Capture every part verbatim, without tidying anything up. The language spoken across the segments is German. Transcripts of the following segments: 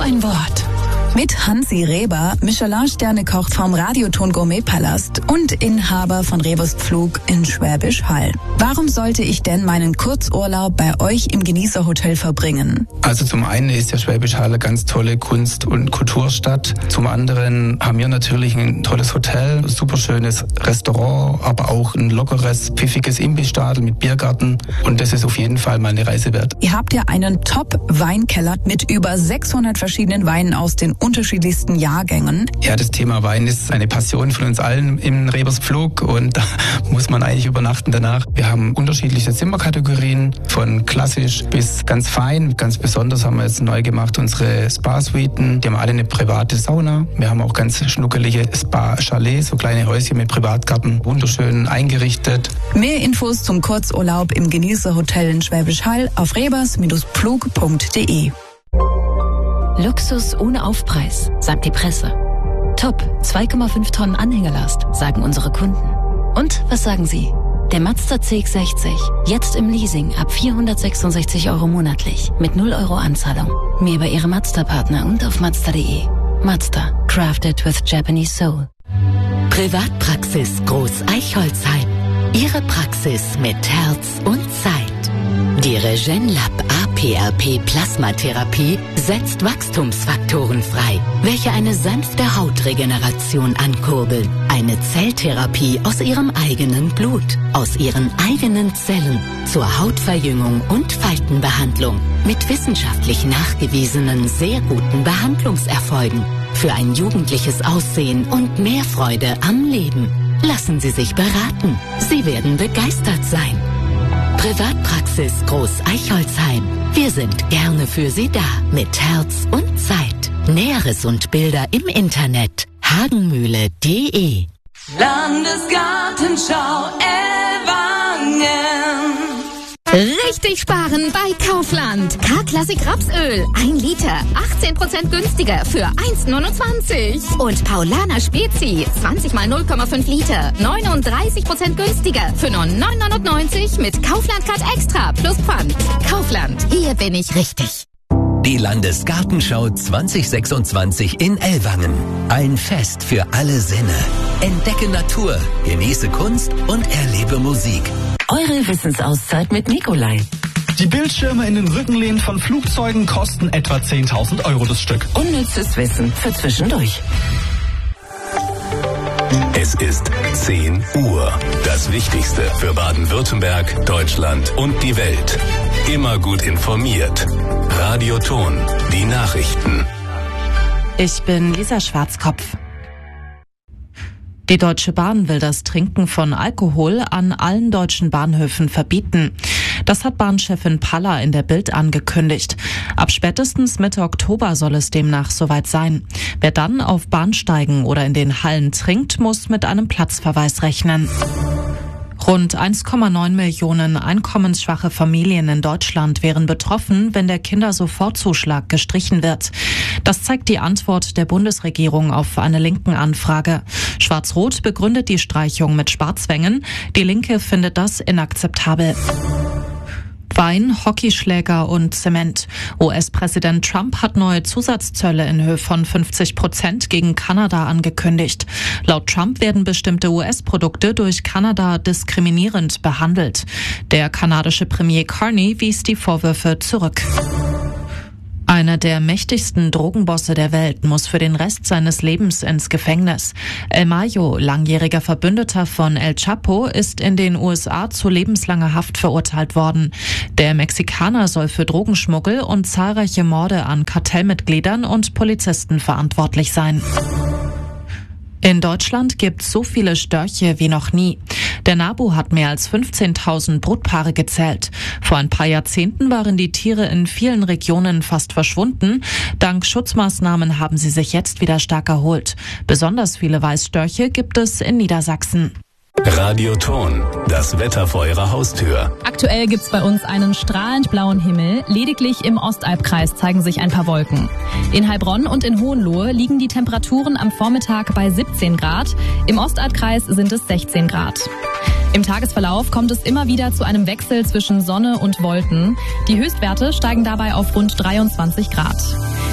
ein Wort. Mit Hansi Reber, Michelin-Sterne-Koch vom Radioton Gourmet-Palast und Inhaber von Rebers Pflug in Schwäbisch Hall. Warum sollte ich denn meinen Kurzurlaub bei euch im Genießerhotel verbringen? Also zum einen ist ja Schwäbisch Hall eine ganz tolle Kunst- und Kulturstadt. Zum anderen haben wir natürlich ein tolles Hotel, super schönes Restaurant, aber auch ein lockeres, pfiffiges Imbissstadel mit Biergarten. Und das ist auf jeden Fall mal eine Reise wert. Ihr habt ja einen Top-Weinkeller mit über sechshundert verschiedenen Weinen aus den unterschiedlichsten Jahrgängen. Ja, das Thema Wein ist eine Passion von uns allen im Rebers Pflug und da muss man eigentlich übernachten danach. Wir haben unterschiedliche Zimmerkategorien, von klassisch bis ganz fein. Ganz besonders haben wir jetzt neu gemacht unsere Spa-Suiten. Die haben alle eine private Sauna. Wir haben auch ganz schnuckelige Spa-Chalets, so kleine Häuschen mit Privatgarten, wunderschön eingerichtet. Mehr Infos zum Kurzurlaub im Genießerhotel in Schwäbisch Hall auf rebers Pflug punkt de. Luxus ohne Aufpreis, sagt die Presse. Top, zwei Komma fünf Tonnen Anhängelast, sagen unsere Kunden. Und was sagen Sie? Der Mazda C X sechzig, jetzt im Leasing ab vierhundertsechsundsechzig Euro monatlich, mit null Euro Anzahlung. Mehr bei Ihrem Mazda-Partner und auf mazda punkt de. Mazda, crafted with Japanese soul. Privatpraxis Groß Eichholzheim. Ihre Praxis mit Herz und Zeit. Die Regenlab A P R P Plasmatherapie setzt Wachstumsfaktoren frei, welche eine sanfte Hautregeneration ankurbeln. Eine Zelltherapie aus ihrem eigenen Blut, aus ihren eigenen Zellen zur Hautverjüngung und Faltenbehandlung mit wissenschaftlich nachgewiesenen sehr guten Behandlungserfolgen für ein jugendliches Aussehen und mehr Freude am Leben. Lassen Sie sich beraten. Sie werden begeistert sein. Privatpraxis Groß Eichholzheim. Wir sind gerne für Sie da mit Herz und Zeit. Näheres und Bilder im Internet hagenmühle punkt de. Landesgartenschau Ellwangen. Richtig sparen bei Kaufland. K-Klassik Rapsöl. Ein Liter. achtzehn Prozent günstiger für eins neunundzwanzig. Und Paulaner Spezi. zwanzig mal null Komma fünf Liter. neununddreißig Prozent günstiger für nur neun neunundneunzig mit Kaufland Card Extra plus Pfand. Kaufland. Hier bin ich richtig. Die Landesgartenschau zwanzig sechsundzwanzig in Ellwangen. Ein Fest für alle Sinne. Entdecke Natur, genieße Kunst und erlebe Musik. Eure Wissensauszeit mit Nikolai. Die Bildschirme in den Rückenlehnen von Flugzeugen kosten etwa zehntausend Euro das Stück. Unnützes Wissen für zwischendurch. Es ist zehn Uhr. Das Wichtigste für Baden-Württemberg, Deutschland und die Welt. Immer gut informiert. Radioton, die Nachrichten. Ich bin Lisa Schwarzkopf. Die Deutsche Bahn will das Trinken von Alkohol an allen deutschen Bahnhöfen verbieten. Das hat Bahnchefin Paller in der Bild angekündigt. Ab spätestens Mitte Oktober soll es demnach soweit sein. Wer dann auf Bahnsteigen oder in den Hallen trinkt, muss mit einem Platzverweis rechnen. Rund eins Komma neun Millionen einkommensschwache Familien in Deutschland wären betroffen, wenn der Kindersofortzuschlag gestrichen wird. Das zeigt die Antwort der Bundesregierung auf eine linken Anfrage. Schwarz-Rot begründet die Streichung mit Sparzwängen. Die Linke findet das inakzeptabel. Wein, Hockeyschläger und Zement. U S-Präsident Trump hat neue Zusatzzölle in Höhe von fünfzig Prozent gegen Kanada angekündigt. Laut Trump werden bestimmte U S-Produkte durch Kanada diskriminierend behandelt. Der kanadische Premier Carney wies die Vorwürfe zurück. Einer der mächtigsten Drogenbosse der Welt muss für den Rest seines Lebens ins Gefängnis. El Mayo, langjähriger Verbündeter von El Chapo, ist in den U S A zu lebenslanger Haft verurteilt worden. Der Mexikaner soll für Drogenschmuggel und zahlreiche Morde an Kartellmitgliedern und Polizisten verantwortlich sein. In Deutschland gibt's so viele Störche wie noch nie. Der NABU hat mehr als fünfzehntausend Brutpaare gezählt. Vor ein paar Jahrzehnten waren die Tiere in vielen Regionen fast verschwunden. Dank Schutzmaßnahmen haben sie sich jetzt wieder stark erholt. Besonders viele Weißstörche gibt es in Niedersachsen. Radioton, das Wetter vor Ihrer Haustür. Aktuell gibt's bei uns einen strahlend blauen Himmel. Lediglich im Ostalbkreis zeigen sich ein paar Wolken. In Heilbronn und in Hohenlohe liegen die Temperaturen am Vormittag bei siebzehn Grad. Im Ostalbkreis sind es sechzehn Grad. Im Tagesverlauf kommt es immer wieder zu einem Wechsel zwischen Sonne und Wolken. Die Höchstwerte steigen dabei auf rund dreiundzwanzig Grad.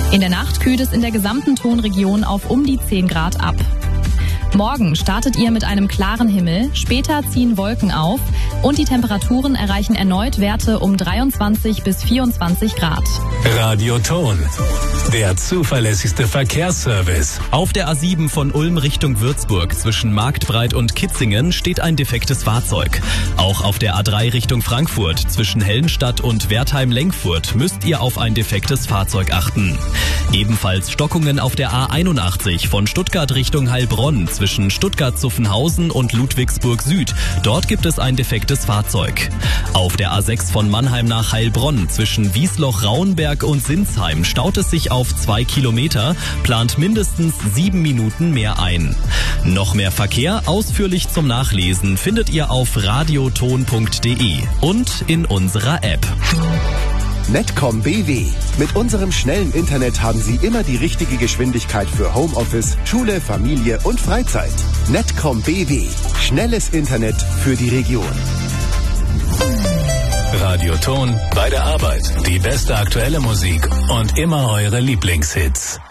In der Nacht kühlt es in der gesamten Tonregion auf um die zehn Grad ab. Morgen startet ihr mit einem klaren Himmel, später ziehen Wolken auf und die Temperaturen erreichen erneut Werte um dreiundzwanzig bis vierundzwanzig Grad. Radioton, der zuverlässigste Verkehrsservice. Auf der A sieben von Ulm Richtung Würzburg zwischen Marktbreit und Kitzingen steht ein defektes Fahrzeug. Auch auf der A drei Richtung Frankfurt zwischen Hellenstadt und Wertheim-Lenkfurt müsst ihr auf ein defektes Fahrzeug achten. Ebenfalls Stockungen auf der A einundachtzig von Stuttgart Richtung Heilbronn zwischen Stuttgart-Zuffenhausen und Ludwigsburg Süd. Dort gibt es ein defektes Fahrzeug. Auf der A sechs von Mannheim nach Heilbronn zwischen Wiesloch-Rauenberg und Sinsheim staut es sich auf zwei Kilometer, plant mindestens sieben Minuten mehr ein. Noch mehr Verkehr ausführlich zum Nachlesen findet ihr auf radioton punkt de und in unserer App. Netcom B W. Mit unserem schnellen Internet haben Sie immer die richtige Geschwindigkeit für Homeoffice, Schule, Familie und Freizeit. Netcom B W. Schnelles Internet für die Region. Radioton bei der Arbeit. Die beste aktuelle Musik und immer eure Lieblingshits.